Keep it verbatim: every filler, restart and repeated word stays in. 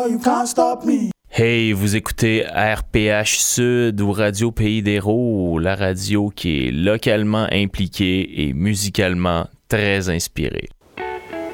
boy, you can't stop me. Hey, vous écoutez R P H Sud ou Radio Pays d'Hérault, la radio qui est localement impliquée et musicalement très inspirée.